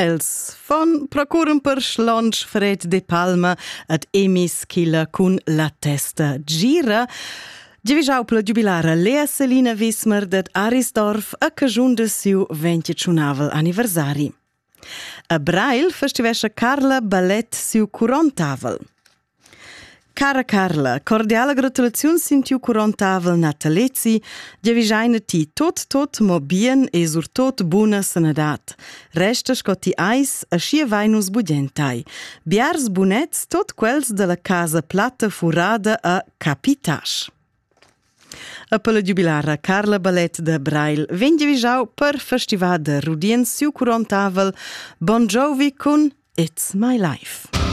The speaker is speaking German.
Els fon procuran per slonch fred de palma ad emis ch'illa cun la testa gira. Givisau pla giubilara Lea Selina Wismer dat Arisdorf a cagiun da siu 25 anniversari. A Brail festivescha Carla Ballet siu 40. Cara Carla, cordiala gratulaziuns sin tiu 40 natalezi, giavisaina ti tot mo bien e sur tot buna sanadat. Resta sco ti ais a schia vainus bugentai. Biars bunets tot quels de la casa plata furada a Capitasch. A pela giubilara Carla Ballet de Brail ven giavisau per festival de Rudien siu 40 Bon Jovi con It's My Life.